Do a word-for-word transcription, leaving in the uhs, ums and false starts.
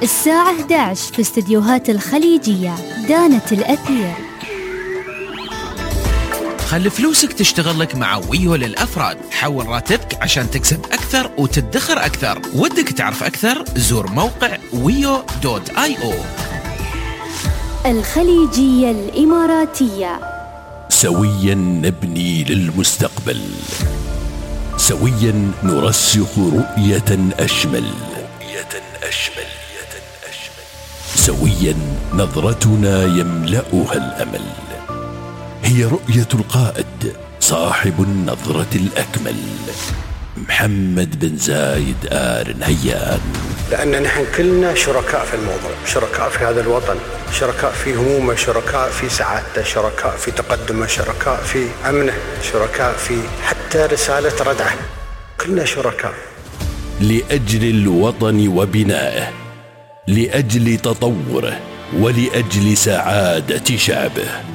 الساعة إحدى عشر في استديوهات الخليجية. دانة الأثير. خلي فلوسك تشتغل لك مع ويو للأفراد. حول راتبك عشان تكسب أكثر وتدخر أكثر. ودك تعرف أكثر؟ زور موقع ويو دوت آي أو. الخليجية الإماراتية. سويا نبني للمستقبل، سويا نرسخ رؤية أشمل، رؤية أشمل، سويا نظرتنا يملأها الأمل. هي رؤية القائد صاحب النظرة الأكمل، محمد بن زايد آل نهيان. لأن نحن كلنا شركاء في الموضوع، شركاء في هذا الوطن، شركاء في همومه، شركاء في سعادته، شركاء في تقدمه، شركاء في أمنه، شركاء في حتى رسالة ردعه، كلنا شركاء. لأجل الوطن وبنائه، لأجل تطوره، ولأجل سعادة شعبه.